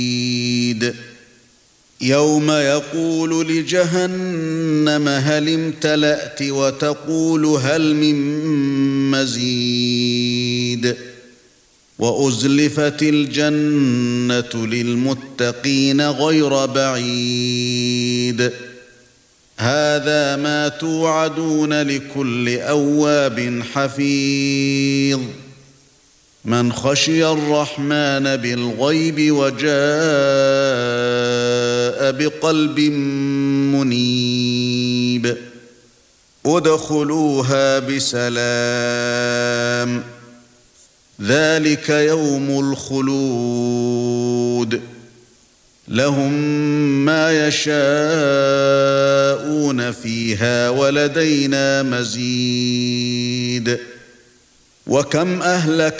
يوم يقول لجهنم هل امتلأت وتقول هل من مزيد وأزلفت الجنة للمتقين غير بعيد هذا ما توعدون لكل أواب حفيظ من خشي الرحمن بالغيب وجاء بقلب منيب ادخلوها بسلام ذلك يوم الخلود لهم ما يشاءون فيها ولدينا مزيد وكم أهلكنا